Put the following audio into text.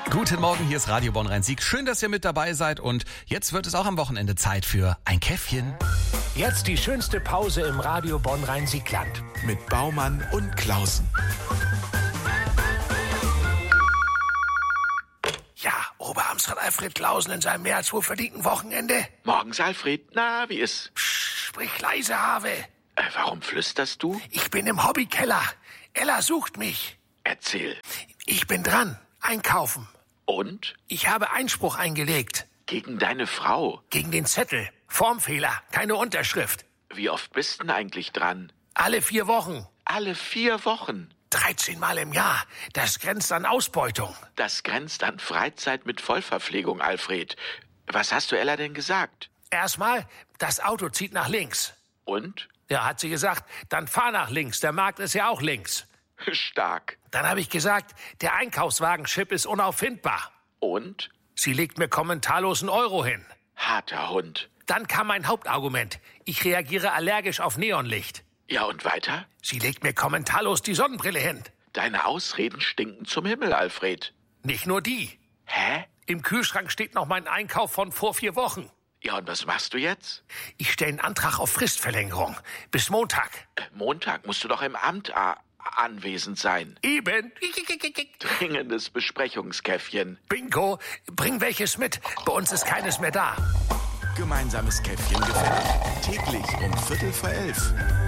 Guten Morgen, hier ist Radio Bonn-Rhein-Sieg. Schön, dass ihr mit dabei seid und jetzt wird es auch am Wochenende Zeit für ein Käffchen. Jetzt die schönste Pause im Radio Bonn-Rhein-Sieg-Land. Mit Baumann und Klausen. Ja, Oberamtsrat Alfred Klausen in seinem mehr als wohlverdienten Wochenende. Morgens, Alfred. Na, wie ist? Psst, sprich leise, Have. Warum flüsterst du? Ich bin im Hobbykeller. Ella sucht mich. Erzähl. Ich bin dran. Einkaufen. Und? Ich habe Einspruch eingelegt. Gegen deine Frau? Gegen den Zettel. Formfehler. Keine Unterschrift. Wie oft bist denn eigentlich dran? Alle 4 Wochen. Alle 4 Wochen. 13 Mal im Jahr. Das grenzt an Ausbeutung. Das grenzt an Freizeit mit Vollverpflegung, Alfred. Was hast du Ella denn gesagt? Erstmal, das Auto zieht nach links. Und? Ja, hat sie gesagt, dann fahr nach links. Der Markt ist ja auch links. Stark. Dann habe ich gesagt, der Einkaufswagen-Chip ist unauffindbar. Und? Sie legt mir kommentarlos einen Euro hin. Harter Hund. Dann kam mein Hauptargument. Ich reagiere allergisch auf Neonlicht. Ja, und weiter? Sie legt mir kommentarlos die Sonnenbrille hin. Deine Ausreden stinken zum Himmel, Alfred. Nicht nur die. Hä? Im Kühlschrank steht noch mein Einkauf von vor 4 Wochen. Ja, und was machst du jetzt? Ich stelle einen Antrag auf Fristverlängerung. Bis Montag. Montag musst du doch im Amt anwesend sein. Eben. Dringendes Besprechungskäffchen. Bingo. Bring welches mit. Bei uns ist keines mehr da. Gemeinsames Käffchen gefällt. Täglich um 11:45.